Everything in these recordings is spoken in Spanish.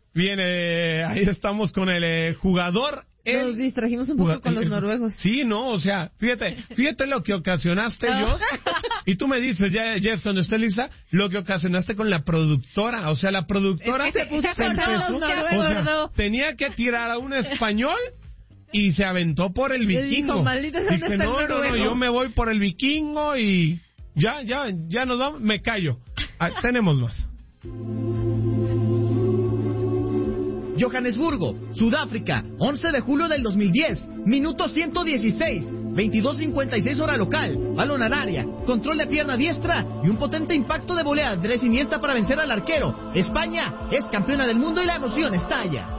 Bien, ahí estamos con el jugador. Nos distrajimos un poco con los noruegos. Sí, no, o sea, fíjate lo que ocasionaste, Jos. Y tú me dices, Jess, cuando esté lista, lo que ocasionaste con la productora. O sea, la productora se empezó, o sea, tenía que tirar a un español y se aventó por el vikingo. Dijo, maldita sea, dije, no, yo me voy por el vikingo y ya nos vamos, me callo. Tenemos más. Johannesburgo, Sudáfrica, 11 de julio del 2010, minuto 116, 22:56 hora local, balón al área, control de pierna diestra y un potente impacto de volea de Andrés Iniesta para vencer al arquero. España es campeona del mundo y la emoción estalla.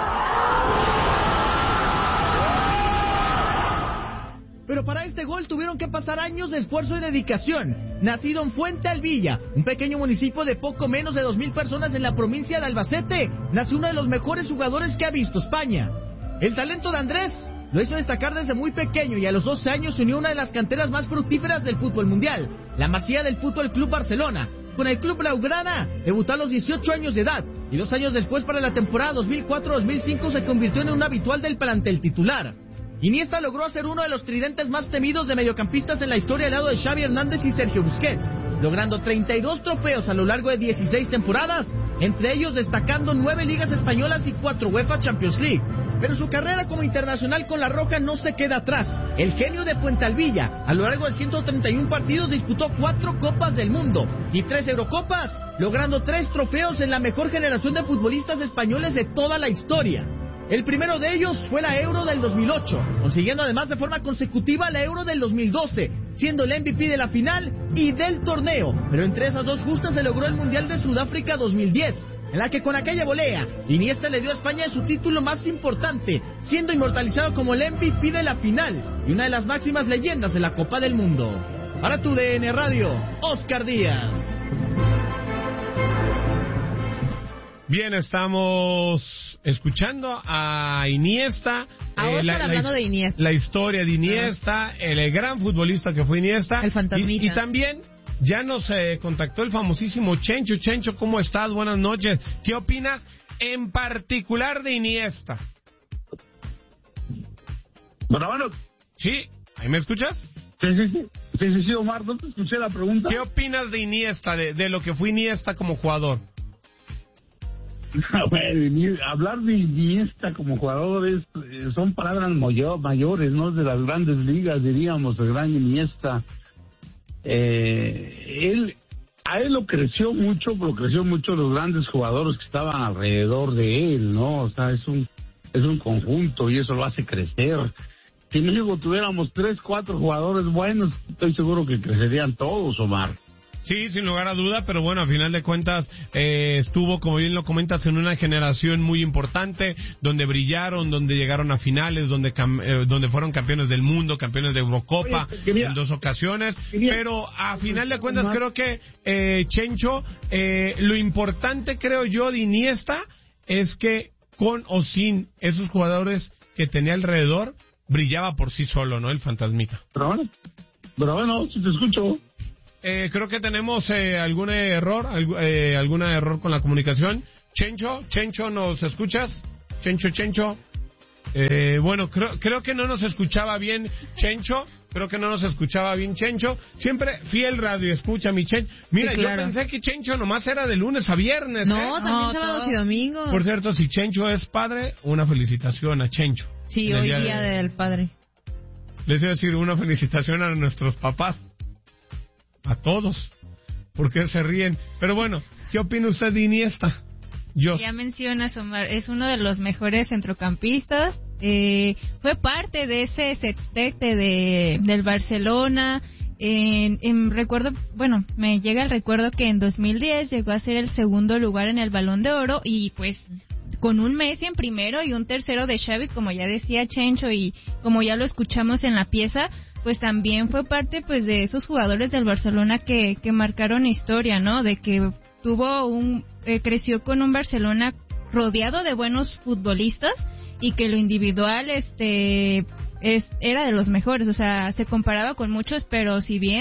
Pero para este gol tuvieron que pasar años de esfuerzo y dedicación. Nacido en Fuente Alvilla, un pequeño municipio de poco menos de 2,000 personas en la provincia de Albacete, nació uno de los mejores jugadores que ha visto España. El talento de Andrés lo hizo destacar desde muy pequeño y a los 12 años se unió a una de las canteras más fructíferas del fútbol mundial, la Masía del Fútbol Club Barcelona. Con el club blaugrana debutó a los 18 años de edad y 2 años después, para la temporada 2004-2005, se convirtió en un habitual del plantel titular. Iniesta logró ser uno de los tridentes más temidos de mediocampistas en la historia al lado de Xavi Hernández y Sergio Busquets, logrando 32 trofeos a lo largo de 16 temporadas, entre ellos destacando 9 ligas españolas y 4 UEFA Champions League. Pero su carrera como internacional con la Roja no se queda atrás. El genio de Fuentealbilla, a lo largo de 131 partidos, disputó 4 Copas del Mundo y 3 Eurocopas, logrando 3 trofeos en la mejor generación de futbolistas españoles de toda la historia. El primero de ellos fue la Euro del 2008, consiguiendo además de forma consecutiva la Euro del 2012, siendo el MVP de la final y del torneo. Pero entre esas dos justas se logró el Mundial de Sudáfrica 2010, en la que con aquella volea, Iniesta le dio a España su título más importante, siendo inmortalizado como el MVP de la final y una de las máximas leyendas de la Copa del Mundo. Para tu DN Radio, Oscar Díaz. Bien, estamos escuchando a Iniesta. Hablando de Iniesta. La historia de Iniesta, el gran futbolista que fue Iniesta. El fantasmita. Y también ya nos contactó el famosísimo Chencho. Chencho, ¿cómo estás? Buenas noches. ¿Qué opinas en particular de Iniesta? Bueno. ¿Sí? ¿Ahí me escuchas? Sí, Omar, no te escuché la pregunta. ¿Qué opinas de Iniesta, de lo que fue Iniesta como jugador? Bueno, hablar de Iniesta como jugador son palabras mayores, ¿no? De las grandes ligas, diríamos, el gran Iniesta. A él lo creció mucho los grandes jugadores que estaban alrededor de él, ¿no? O sea, es un conjunto y eso lo hace crecer. Si en México tuviéramos 3, 4 jugadores buenos, estoy seguro que crecerían todos, Omar. Sí, sin lugar a duda, pero bueno, a final de cuentas estuvo, como bien lo comentas, en una generación muy importante, donde brillaron, donde llegaron a finales, donde fueron campeones del mundo, campeones de Eurocopa. Oye, en 2 ocasiones, pero a final de cuentas creo que Chencho, lo importante creo yo de Iniesta es que con o sin esos jugadores que tenía alrededor, brillaba por sí solo, ¿no? El fantasmita. Pero bueno, si te escucho. Creo que tenemos algún error con la comunicación. Chencho, ¿nos escuchas? Chencho. Bueno, creo que no nos escuchaba bien Chencho. Siempre fiel radio escucha mi Chencho. Mira, sí, claro. Yo pensé que Chencho nomás era de lunes a viernes. No, también sábados y domingos. Por cierto, si Chencho es padre, una felicitación a Chencho. Sí, hoy día del padre. Les voy a decir una felicitación a nuestros papás. A todos. ¿Por qué se ríen? Pero bueno, ¿qué opina usted de Iniesta? Ya mencionas, Omar, es uno de los mejores centrocampistas. Fue parte de ese sextete del Barcelona. Recuerdo, bueno, me llega el recuerdo que en 2010 llegó a ser el segundo lugar en el Balón de Oro y pues con un Messi en primero y un tercero de Xavi, como ya decía Chencho y como ya lo escuchamos en la pieza, pues también fue parte pues de esos jugadores del Barcelona que marcaron historia, ¿no? De que creció con un Barcelona rodeado de buenos futbolistas y que lo individual era de los mejores, o sea, se comparaba con muchos, pero si bien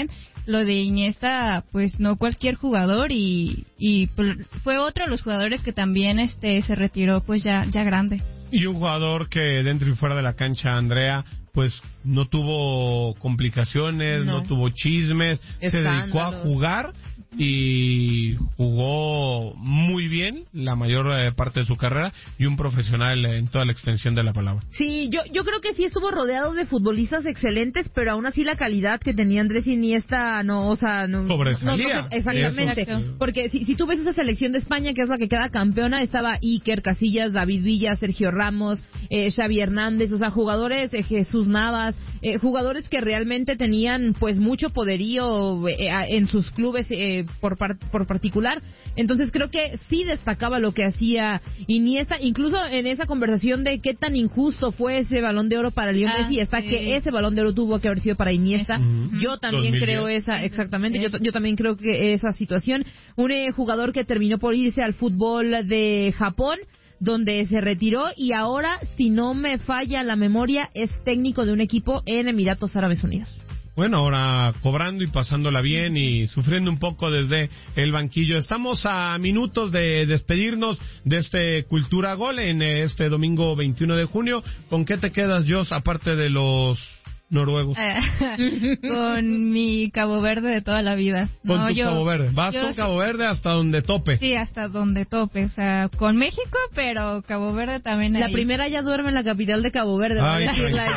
lo de Iniesta, pues no cualquier jugador y fue otro de los jugadores que también se retiró pues ya grande. Y un jugador que dentro y fuera de la cancha, Andrea, pues no tuvo complicaciones, no tuvo chismes, se dedicó a jugar y jugó muy bien la mayor parte de su carrera y un profesional en toda la extensión de la palabra. Sí, yo creo que sí estuvo rodeado de futbolistas excelentes, pero aún así la calidad que tenía Andrés Iniesta no sobresalía. Exactamente, porque si tú ves esa selección de España, que es la que queda campeona, estaba Iker Casillas, David Villa, Sergio Ramos, Xavi Hernández, o sea, jugadores, Jesús Navas, jugadores que realmente tenían pues mucho poderío en sus clubes por particular. Entonces creo que sí destacaba lo que hacía Iniesta, incluso en esa conversación de qué tan injusto fue ese Balón de Oro para Lionel Messi, que ese Balón de Oro tuvo que haber sido para Iniesta. Yo también 2010. Creo exactamente, yo también creo que esa situación, un jugador que terminó por irse al fútbol de Japón, donde se retiró y ahora, si no me falla la memoria, es técnico de un equipo en Emiratos Árabes Unidos. Bueno, ahora cobrando y pasándola bien y sufriendo un poco desde el banquillo. Estamos a minutos de despedirnos de este Cultura Gol en este domingo 21 de junio. ¿Con qué te quedas, Jos, aparte de los noruegos? Con mi Cabo Verde de toda la vida. Con tu Cabo Verde. Vas con Cabo Verde hasta donde tope. Sí, hasta donde tope. O sea, con México, pero Cabo Verde también. La primera ya duerme en la capital de Cabo Verde. Ay,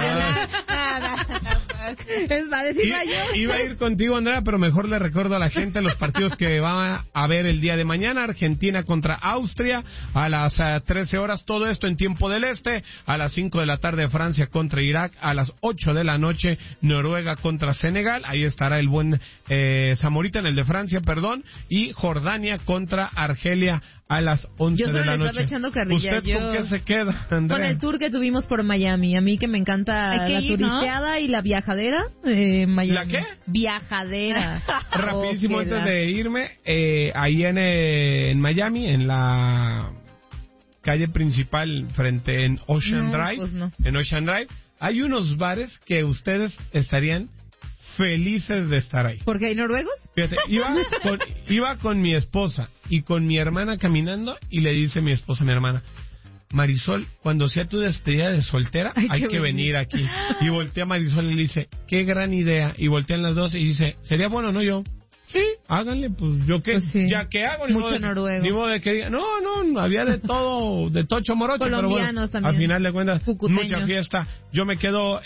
va a decirla yo. Iba a ir contigo, Andrea, pero mejor le recuerdo a la gente los partidos que va a ver el día de mañana. Argentina contra Austria a las 13 horas. Todo esto en tiempo del este. A las 5 de la tarde, Francia contra Irak. A las 8 de la noche, Noruega contra Senegal. Ahí estará el buen Zamorita, en el de Francia, perdón. Y Jordania contra Argelia a las 11 de la noche. Yo estaba echando carrilla. ¿Usted con qué se queda, Andrea? Con el tour que tuvimos por Miami. A mí que me encanta la turisteada, ¿no? Y la viajadera. Miami. ¿La qué? Viajadera. Rapidísimo, antes de irme, ahí en Miami, en la calle principal frente en Ocean Drive, pues no. En Ocean Drive, hay unos bares que ustedes estarían felices de estar ahí. ¿Porque hay noruegos? Fíjate, iba con mi esposa y con mi hermana caminando y le dice mi esposa a mi hermana: Marisol, cuando sea tu despedida de soltera, hay que venir aquí. Y voltea a Marisol y le dice: qué gran idea. Y voltean las dos y dice: ¿sería bueno, no? Yo: sí, háganle, pues yo qué, pues sí. Ya que hago, mucho noruego. Ni modo de que diga, no, había de todo, de tocho morocho, pero bueno, también. Al final de cuentas, mucha fiesta. Yo me quedo,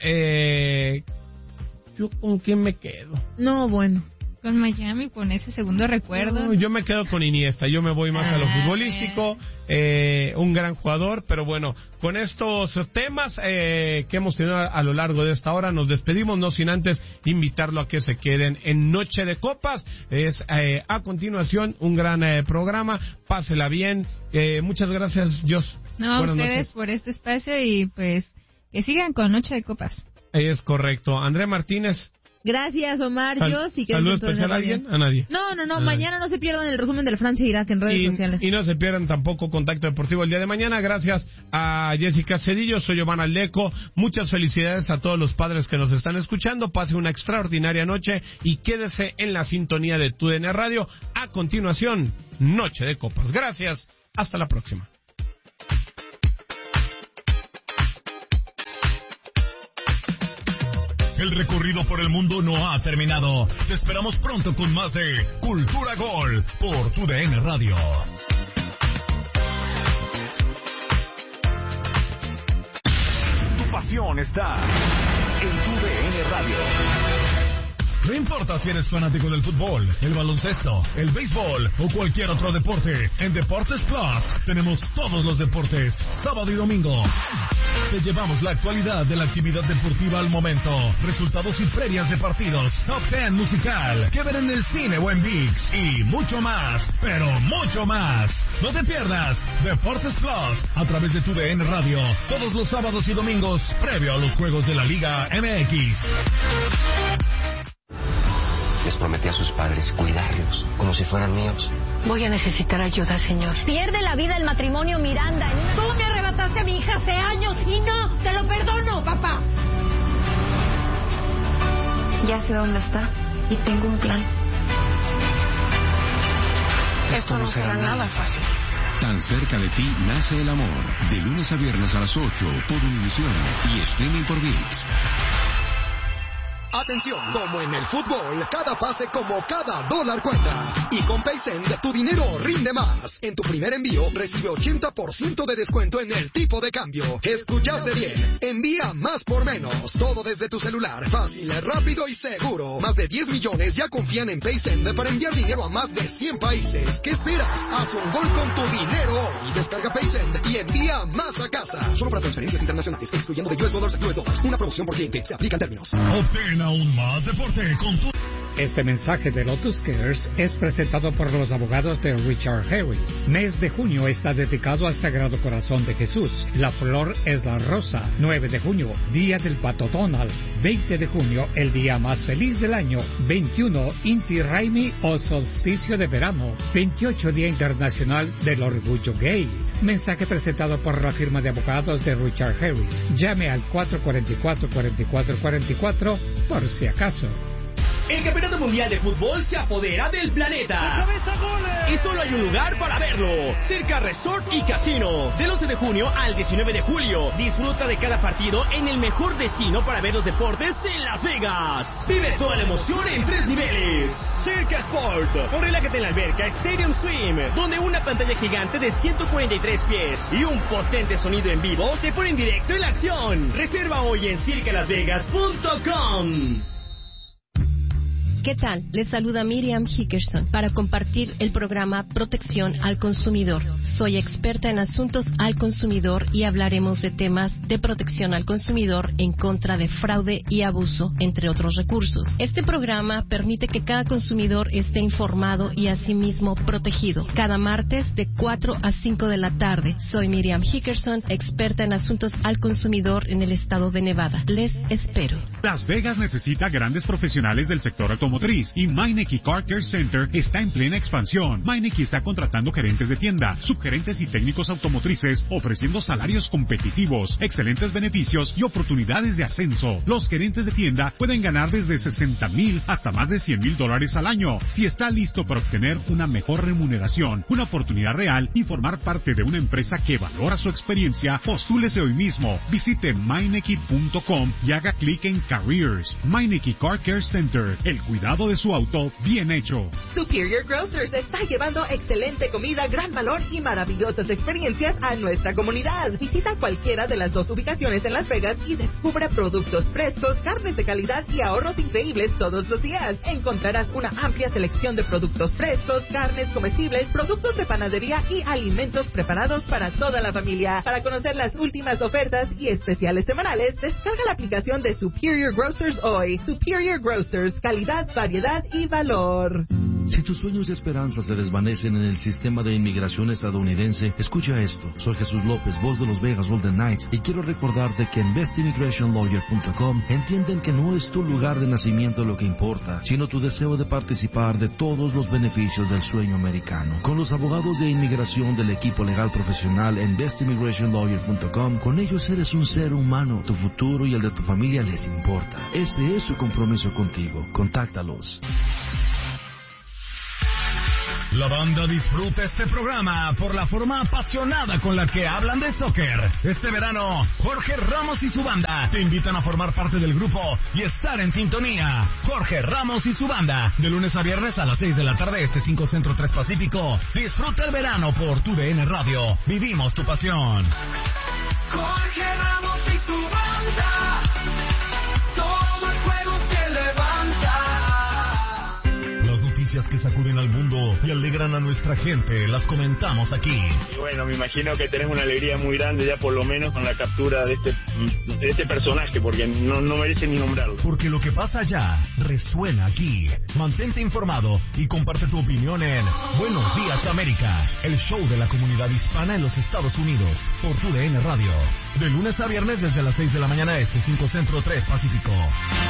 ¿yo con quién me quedo? No, bueno. Con Miami, con ese segundo recuerdo. No, yo me quedo con Iniesta, yo me voy más a lo futbolístico, un gran jugador, pero bueno, con estos temas que hemos tenido a lo largo de esta hora, nos despedimos, no sin antes invitarlo a que se queden en Noche de Copas. Es a continuación un gran programa, pásela bien, muchas gracias, Jos. No, a ustedes por este espacio y pues que sigan con Noche de Copas. Es correcto. Andrea Martínez. Gracias, Omar. ¿Saludo especial a alguien? A nadie. No. Mañana no se pierdan el resumen del Francia-Irak en redes sociales. Y no se pierdan tampoco Contacto Deportivo el día de mañana. Gracias a Jessica Cedillo. Soy Giovanna Aldeco. Muchas felicidades a todos los padres que nos están escuchando. Pase una extraordinaria noche y quédese en la sintonía de TUDN Radio. A continuación, Noche de Copas. Gracias. Hasta la próxima. El recorrido por el mundo no ha terminado. Te esperamos pronto con más de Cultura Gol por TUDN Radio. Tu pasión está en TUDN Radio. No importa si eres fanático del fútbol, el baloncesto, el béisbol o cualquier otro deporte, en Deportes Plus tenemos todos los deportes, sábado y domingo. Te llevamos la actualidad de la actividad deportiva al momento, resultados y previas de partidos, top 10 musical, que ver en el cine o en ViX y mucho más, pero mucho más. No te pierdas Deportes Plus a través de TUDN Radio, todos los sábados y domingos, previo a los juegos de la Liga MX. Les prometí a sus padres cuidarlos como si fueran míos. Voy a necesitar ayuda, señor. Pierde la vida el matrimonio Miranda. Tú me arrebataste a mi hija hace años y no, te lo perdono, papá. Ya sé dónde está. y tengo un plan. Esto no será nada fácil. Tan cerca de ti nace el amor. De lunes a viernes a las 8 por Univisión y streaming por ViX. Atención, como en el fútbol, cada pase como cada dólar cuenta. Y con PaySend, tu dinero rinde más. En tu primer envío, recibe 80% de descuento en el tipo de cambio. ¿Escuchaste bien? Envía más por menos. Todo desde tu celular. Fácil, rápido y seguro. Más de 10 millones ya confían en PaySend para enviar dinero a más de 100 países. ¿Qué esperas? Haz un gol con tu dinero hoy. Descarga PaySend y envía más a casa. Solo para transferencias internacionales, excluyendo de US Dollars a US Dollars. Una promoción por cliente. Se aplican términos. Obtén aún más deporte con tu... Este mensaje de Lotus Cares es presentado por los abogados de Richard Harris. Mes de junio está dedicado al Sagrado Corazón de Jesús. La flor es la rosa. 9 de junio, Día del Pato Donald. 20 de junio, el día más feliz del año. 21, Inti Raymi o solsticio de verano. 28, Día Internacional del Orgullo Gay. Mensaje presentado por la firma de abogados de Richard Harris. Llame al 444-4444 por si acaso. El Campeonato Mundial de Fútbol se apodera del planeta. Y solo hay un lugar para verlo. Circa Resort y Casino. Del 11 de junio al 19 de julio. Disfruta de cada partido en el mejor destino para ver los deportes en Las Vegas. Vive toda la emoción en 3 niveles. Circa Sport. O relájate en la alberca Stadium Swim, donde una pantalla gigante de 143 pies y un potente sonido en vivo te ponen directo en la acción. Reserva hoy en circalasvegas.com. ¿Qué tal? Les saluda Miriam Hickerson para compartir el programa Protección al Consumidor. Soy experta en asuntos al consumidor y hablaremos de temas de protección al consumidor en contra de fraude y abuso, entre otros recursos. Este programa permite que cada consumidor esté informado y asimismo protegido. Cada martes de 4 a 5 de la tarde. Soy Miriam Hickerson, experta en asuntos al consumidor en el estado de Nevada. Les espero. Las Vegas necesita grandes profesionales del sector automotriz y Meineke Car Care Center está en plena expansión. Meineke está contratando gerentes de tienda, subgerentes y técnicos automotrices, ofreciendo salarios competitivos, excelentes beneficios y oportunidades de ascenso. Los gerentes de tienda pueden ganar desde $60,000 hasta más de $100,000 al año. Si está listo para obtener una mejor remuneración, una oportunidad real y formar parte de una empresa que valora su experiencia, postúlese hoy mismo. Visite Meineke.com y haga clic en Careers. Meineke Car Care Center, el cuidado de su auto bien hecho. Superior Grocers está llevando excelente comida, gran valor y maravillosas experiencias a nuestra comunidad. Visita cualquiera de las 2 ubicaciones en Las Vegas y descubre productos frescos, carnes de calidad y ahorros increíbles todos los días. Encontrarás una amplia selección de productos frescos, carnes comestibles, productos de panadería y alimentos preparados para toda la familia. Para conocer las últimas ofertas y especiales semanales, descarga la aplicación de Superior Grocers hoy. Superior Grocers, calidad, variedad y valor. Si tus sueños y esperanzas se desvanecen en el sistema de inmigración estadounidense, escucha esto. Soy Jesús López, voz de los Vegas Golden Knights, y quiero recordarte que en bestimmigrationlawyer.com entienden que no es tu lugar de nacimiento lo que importa, sino tu deseo de participar de todos los beneficios del sueño americano. Con los abogados de inmigración del equipo legal profesional en bestimmigrationlawyer.com, con ellos eres un ser humano. Tu futuro y el de tu familia les importa. Ese es su compromiso contigo. Contáctalos. La banda disfruta este programa por la forma apasionada con la que hablan de soccer. Este verano, Jorge Ramos y su banda te invitan a formar parte del grupo y estar en sintonía. Jorge Ramos y su banda, de lunes a viernes a las 6 de la tarde, 5 Centro 3 Pacífico. Disfruta el verano por tu DN Radio. Vivimos tu pasión. Jorge Ramos y su banda. Todo el juego se levanta. Noticias que sacuden al mundo y alegran a nuestra gente, las comentamos aquí. Y bueno, me imagino que tenemos una alegría muy grande ya por lo menos con la captura de este personaje, porque no merece ni nombrarlo. Porque lo que pasa allá resuena aquí. Mantente informado y comparte tu opinión en Buenos Días América, el show de la comunidad hispana en los Estados Unidos, por tu DN Radio. De lunes a viernes desde las 6 de la mañana 5 Centro 3 Pacífico.